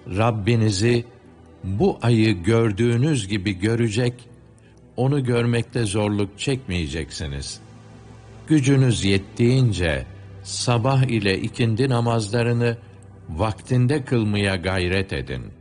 Rabbinizi bu ayı gördüğünüz gibi görecek, onu görmekte zorluk çekmeyeceksiniz. Gücünüz yettiğince sabah ile ikindi namazlarını vaktinde kılmaya gayret edin.